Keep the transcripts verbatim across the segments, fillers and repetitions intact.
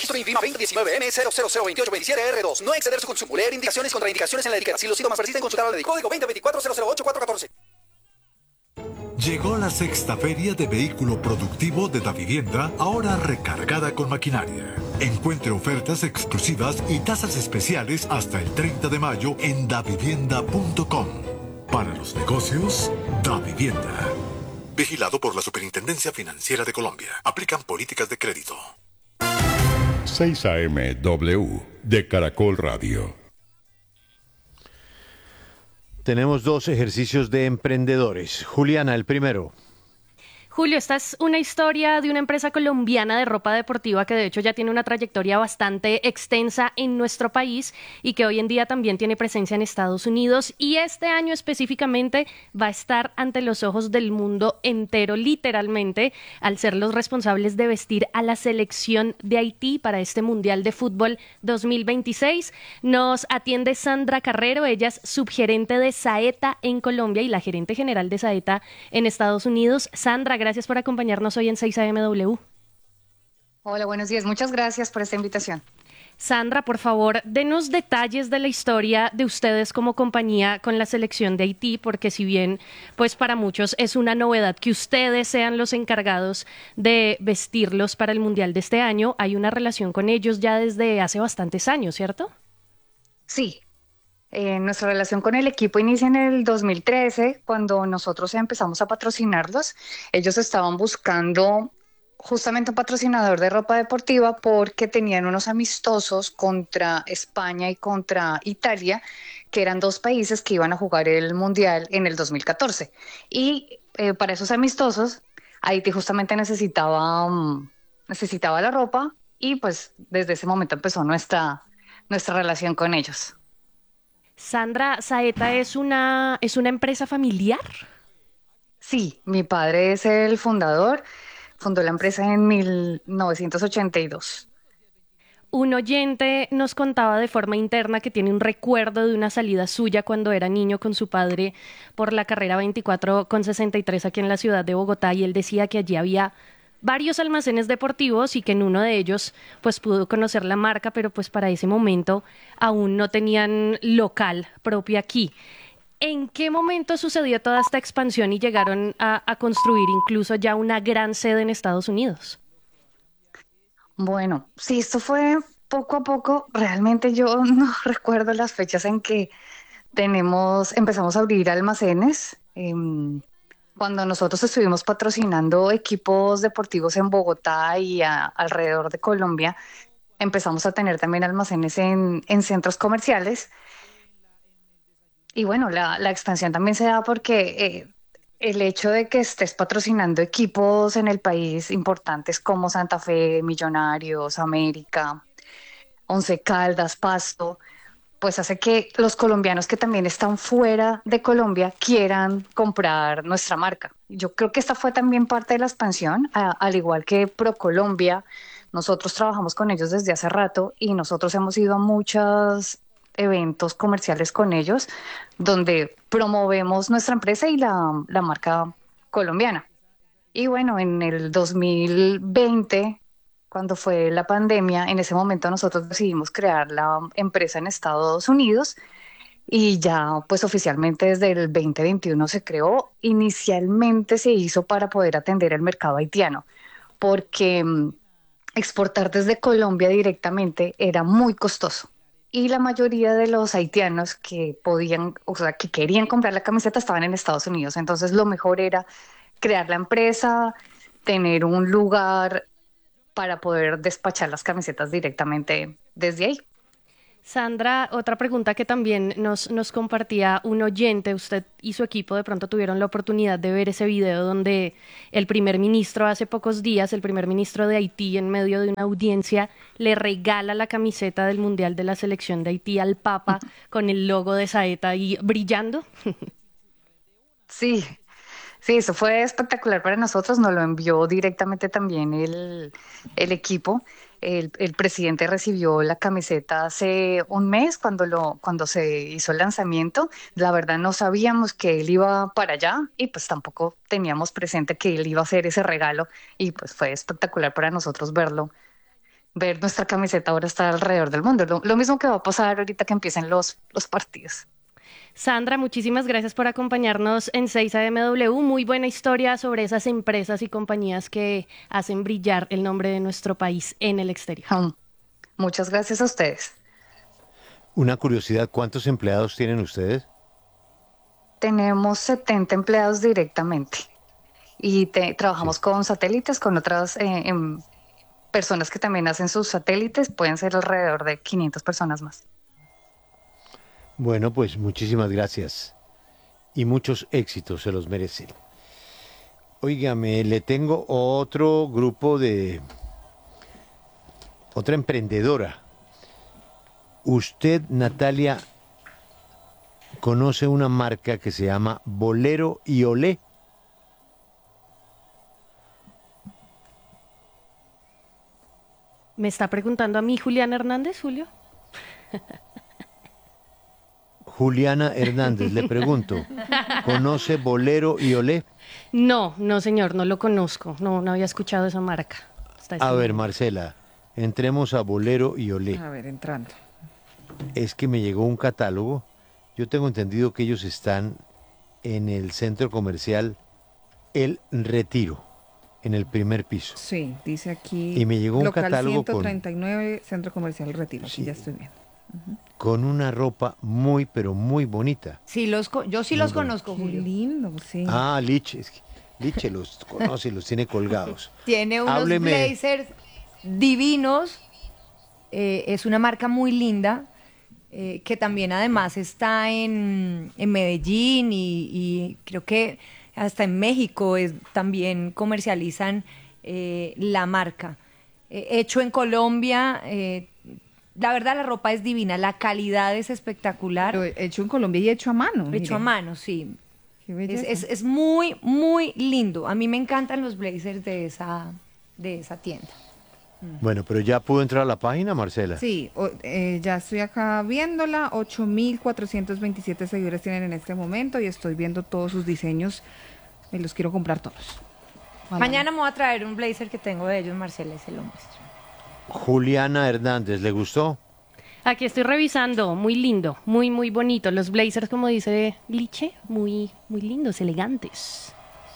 Registro INVIMA veinte diecinueve M cero cero cero veintiocho veintisiete R dos. No exceder su consumo. Leer indicaciones, contraindicaciones en la etiqueta. Si los síntomas persisten, consultar al médico. Código veinte veinticuatro cero cero ocho cuatro catorce. Llegó la sexta feria de vehículo productivo de Davivienda, ahora recargada con maquinaria. Encuentre ofertas exclusivas y tasas especiales hasta el treinta de mayo en davivienda punto com. Para los negocios, Davivienda. Vigilado por la Superintendencia Financiera de Colombia. Aplican políticas de crédito. seis A M W de Caracol Radio. Tenemos dos ejercicios de emprendedores. Juliana, el primero. Julio, esta es una historia de una empresa colombiana de ropa deportiva que de hecho ya tiene una trayectoria bastante extensa en nuestro país y que hoy en día también tiene presencia en Estados Unidos, y este año específicamente va a estar ante los ojos del mundo entero, literalmente, al ser los responsables de vestir a la selección de Haití para este Mundial de Fútbol dos mil veintiséis. Nos atiende Sandra Carrero, ella es subgerente de Saeta en Colombia y la gerente general de Saeta en Estados Unidos. Sandra, gracias por acompañarnos hoy en seis A M W. Hola, buenos días. Muchas gracias por esta invitación. Sandra, por favor, denos detalles de la historia de ustedes como compañía con la selección de Haití, porque si bien, pues para muchos es una novedad que ustedes sean los encargados de vestirlos para el Mundial de este año, hay una relación con ellos ya desde hace bastantes años, ¿cierto? Sí. Eh, nuestra relación con el equipo inicia en el dos mil trece, cuando nosotros empezamos a patrocinarlos. Ellos estaban buscando justamente un patrocinador de ropa deportiva porque tenían unos amistosos contra España y contra Italia, que eran dos países que iban a jugar el Mundial en el dos mil catorce. Y eh, para esos amistosos, Haití justamente necesitaba, um, necesitaba la ropa, y pues desde ese momento empezó nuestra, nuestra relación con ellos. Sandra, ¿Saeta es una, es una empresa familiar? Sí, mi padre es el fundador, fundó la empresa en mil novecientos ochenta y dos. Un oyente nos contaba de forma interna que tiene un recuerdo de una salida suya cuando era niño con su padre por la carrera veinticuatro con sesenta y tres aquí en la ciudad de Bogotá, y él decía que allí había varios almacenes deportivos y que en uno de ellos pues pudo conocer la marca, pero pues para ese momento aún no tenían local propio aquí. ¿En qué momento sucedió toda esta expansión y llegaron a, a construir incluso ya una gran sede en Estados Unidos? Bueno, sí, esto fue poco a poco. Realmente yo no recuerdo las fechas en que tenemos, empezamos a abrir almacenes. em, Cuando nosotros estuvimos patrocinando equipos deportivos en Bogotá y a- alrededor de Colombia, empezamos a tener también almacenes en, en centros comerciales. Y bueno, la, la expansión también se da porque eh, el hecho de que estés patrocinando equipos en el país importantes como Santa Fe, Millonarios, América, Once Caldas, Pasto, pues hace que los colombianos que también están fuera de Colombia quieran comprar nuestra marca. Yo creo que esta fue también parte de la expansión, a- al igual que ProColombia. Nosotros trabajamos con ellos desde hace rato y nosotros hemos ido a muchos eventos comerciales con ellos donde promovemos nuestra empresa y la, la marca colombiana. Y bueno, en el dos mil veinte, cuando fue la pandemia, en ese momento nosotros decidimos crear la empresa en Estados Unidos, y ya pues oficialmente desde el dos mil veintiuno se creó. Inicialmente se hizo para poder atender el mercado haitiano, porque mm, exportar desde Colombia directamente era muy costoso. Y la mayoría de los haitianos que podían, o sea, que querían comprar la camiseta estaban en Estados Unidos. Entonces lo mejor era crear la empresa, tener un lugar para poder despachar las camisetas directamente desde ahí. Sandra, otra pregunta que también nos, nos compartía un oyente, usted y su equipo de pronto tuvieron la oportunidad de ver ese video donde el primer ministro hace pocos días, el primer ministro de Haití, en medio de una audiencia, le regala la camiseta del Mundial de la selección de Haití al Papa con el logo de Saeta ahí brillando. Sí, sí, eso fue espectacular para nosotros. Nos lo envió directamente también el, el equipo. El, el presidente recibió la camiseta hace un mes cuando lo, cuando se hizo el lanzamiento. La verdad no sabíamos que él iba para allá y pues tampoco teníamos presente que él iba a hacer ese regalo, y pues fue espectacular para nosotros verlo ver nuestra camiseta ahora estar alrededor del mundo. Lo, lo mismo que va a pasar ahorita que empiecen los, los partidos. Sandra, muchísimas gracias por acompañarnos en seis A M W. Muy buena historia sobre esas empresas y compañías que hacen brillar el nombre de nuestro país en el exterior. Um, muchas gracias a ustedes. Una curiosidad, ¿cuántos empleados tienen ustedes? Tenemos setenta empleados directamente y te, trabajamos Sí. con satélites, con otras eh, em, personas que también hacen sus satélites. Pueden ser alrededor de quinientas personas más. Bueno, pues muchísimas gracias y muchos éxitos, se los merecen. Óigame, le tengo otro grupo de... otra emprendedora. Usted, Natalia, conoce una marca que se llama Bolero y Olé. ¿Me está preguntando a mí Julián Hernández, Julio? Juliana Hernández, le pregunto, ¿conoce Bolero y Olé? No, no señor, no lo conozco. No, no había escuchado esa marca. Hasta este A ver, momento. Marcela, entremos a Bolero y Olé. A ver, entrando. Es que me llegó un catálogo. Yo tengo entendido que ellos están en el centro comercial El Retiro, en el primer piso. Sí, dice aquí. Y me llegó un local catálogo con- ciento treinta y nueve, Centro Comercial Retiro. Aquí Sí. ya estoy viendo. Con una ropa muy, pero muy bonita. Sí, los, co- yo sí los conozco, Qué Julio. lindo, sí. Ah, Liche, es que Liche los conoce y los tiene colgados. Tiene unos Hábleme. blazers divinos. eh, es una marca muy linda, eh, que también además está en, en Medellín y, y creo que hasta en México es, también comercializan eh, la marca. Eh, hecho en Colombia, eh, la verdad la ropa es divina, la calidad es espectacular. Pero hecho en Colombia y hecho a mano. Hecho mire. a mano, sí. Qué Es, belleza. es- es muy, muy lindo. A mí me encantan los blazers de esa, de esa tienda. Bueno, pero ya pudo entrar a la página, Marcela. Sí, o- eh, ya estoy acá viéndola. ocho mil cuatrocientos veintisiete seguidores tienen en este momento y estoy viendo todos sus diseños. Me los quiero comprar todos. Ojalá. Mañana me voy a traer un blazer que tengo de ellos, Marcela, y se lo muestro. Juliana Hernández, ¿le gustó? Aquí estoy revisando, muy lindo, muy, muy bonito. Los blazers, como dice Liche, muy, muy lindos, elegantes.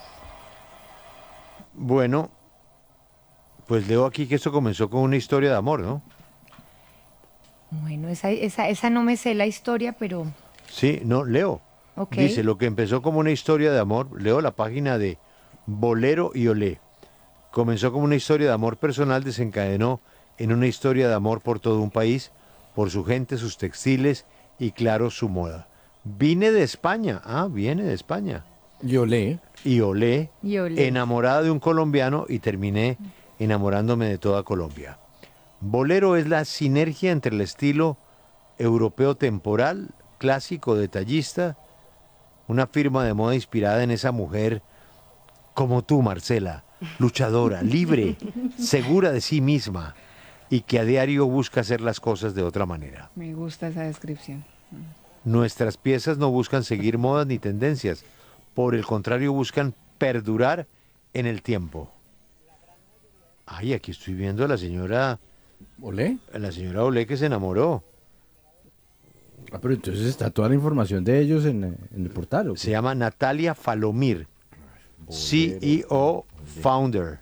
Bueno, pues leo aquí que esto comenzó con una historia de amor, ¿no? Bueno, esa, esa, esa no me sé la historia, pero Sí, no, leo. ok. Dice, lo que empezó como una historia de amor, leo la página de Bolero y Olé. Comenzó como una historia de amor personal, desencadenó en una historia de amor por todo un país, por su gente, sus textiles y claro, su moda. Vine de España, ah, viene de España. Yo le. Y Olé, Y Olé. enamorada de un colombiano y terminé enamorándome de toda Colombia. Bolero es la sinergia entre el estilo europeo temporal, clásico, detallista, una firma de moda inspirada en esa mujer como tú, Marcela, luchadora, libre, segura de sí misma y que a diario busca hacer las cosas de otra manera. Me gusta esa descripción. Nuestras piezas no buscan seguir modas ni tendencias, por el contrario buscan perdurar en el tiempo. Ay, aquí estoy viendo a la señora, ¿Olé? a la señora Olé que se enamoró. Ah, pero entonces está toda la información de ellos en, eh, en el portal. ¿o qué? Se llama Natalia Falomir, C E O Founder.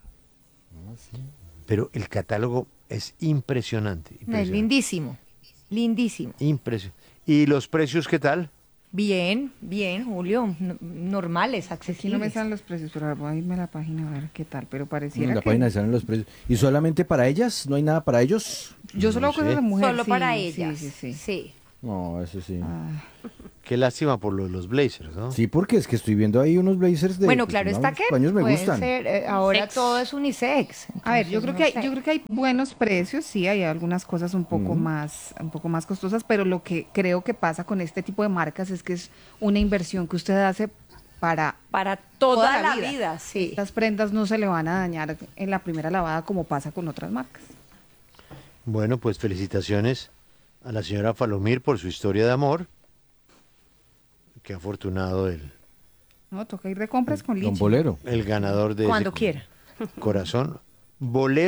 Pero el catálogo es impresionante. Es impresionante, lindísimo, lindísimo. impresio- ¿Y los precios qué tal? Bien, bien, Julio, no- normales, Aquí no me accesibles. salen los precios, pero voy a irme a la página a ver qué tal. Pero En pareciera la que... página salen los precios. ¿Y solamente para ellas? ¿No hay nada para ellos? Yo solo hago No cosas sé. de mujer. Solo sí, para sí, ellas. Sí, sí, sí. sí. No, eso sí. Ah, Qué lástima por lo de los blazers, ¿no? Sí, porque es que estoy viendo ahí unos blazers de... Bueno, pues, claro unos está que paños me pueden gustan. ser, eh, ahora Sex. todo es unisex. A ver, yo entonces creo no que hay, sé. yo creo que hay buenos precios, sí, hay algunas cosas un poco más, un poco más costosas, pero lo que creo que pasa con este tipo de marcas es que es una inversión que usted hace para Para toda, toda la la vida, vida. sí. estas prendas no se le van a dañar en la primera lavada como pasa con otras marcas. Bueno, pues felicitaciones a la señora Falomir por su historia de amor. Qué afortunado el, No, toca ir de compras con Don Lichi. Bolero. el ganador de Cuando ese quiera. corazón. Bolero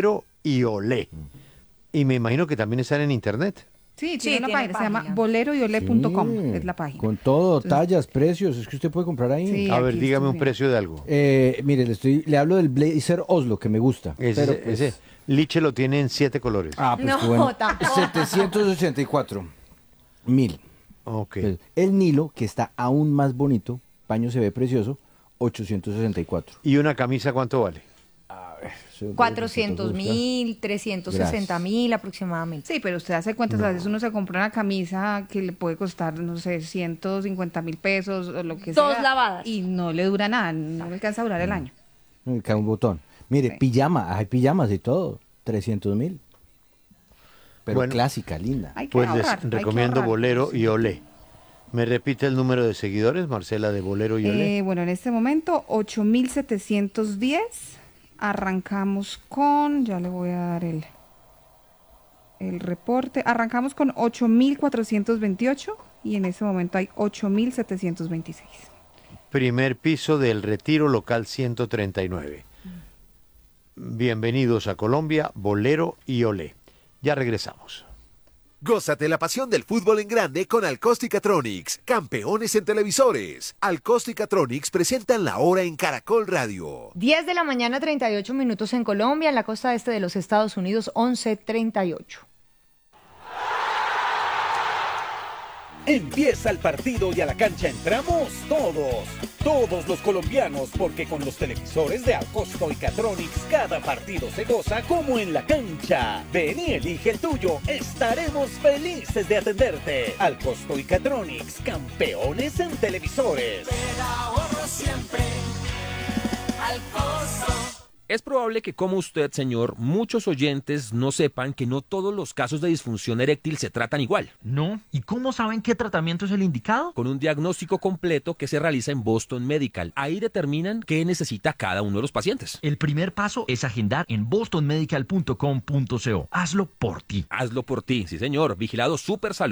y Olé. Y me imagino que también están en internet. Sí, tiene Sí, una tiene página, se llama página. bolero y olé punto com, Sí, es la página. Con todo, Entonces- tallas, precios, es que usted puede comprar ahí. Sí, A ver, aquí dígame estoy un viendo. precio de algo. Eh, mire, le, estoy, le hablo del Blazer Oslo, que me gusta. Ese, pero, pues, ese Liche lo tiene en siete colores. Ah, pues No, qué bueno. tampoco. setecientos ochenta y cuatro mil. Ok. Pues, el Nilo, que está aún más bonito, paño se ve precioso, ochocientos sesenta y cuatro. ¿Y una camisa cuánto vale? cuatrocientos mil, trescientos sesenta mil aproximadamente. Sí, pero usted hace cuentas, a veces uno se compra una camisa que le puede costar, no sé, ciento cincuenta mil pesos o lo que sea. Dos lavadas. Y no le dura nada, no le alcanza a durar el año. Me cae un botón. Mire, Sí. pijama, hay pijamas y todo, trescientos mil. Pero Bueno. clásica, linda. Hay que Pues ahorrar, les hay que recomiendo ahorrar. Bolero y Olé. ¿Me repite el número de seguidores, Marcela, de Bolero y Olé? Eh, bueno, en este momento, ocho mil setecientos diez. Arrancamos con, ya le voy a dar el, el reporte. Arrancamos con ocho mil cuatrocientos veintiocho y en este momento hay ocho mil setecientos veintiséis. Primer piso del Retiro Local ciento treinta y nueve. Bienvenidos a Colombia, Bolero y Olé. Ya regresamos. Gózate la pasión del fútbol en grande con Alcóstica-Tronics, campeones en televisores. Alcóstica-Tronics presentan la hora en Caracol Radio. diez de la mañana, treinta y ocho minutos en Colombia, en la costa este de los Estados Unidos, once treinta y ocho. Empieza el partido y a la cancha entramos todos, todos los colombianos, porque con los televisores de Alcóstica-Tronics cada partido se goza como en la cancha. Ven y elige el tuyo, estaremos felices de atenderte. Alcóstica-Tronics, campeones en televisores. Es probable que, como usted, señor, muchos oyentes no sepan que no todos los casos de disfunción eréctil se tratan igual. No. ¿Y cómo saben qué tratamiento es el indicado? Con un diagnóstico completo que se realiza en Boston Medical. Ahí determinan qué necesita cada uno de los pacientes. El primer paso es agendar en boston medical punto com punto co. Hazlo por ti. Hazlo por ti, sí señor. Vigilado Super Salud.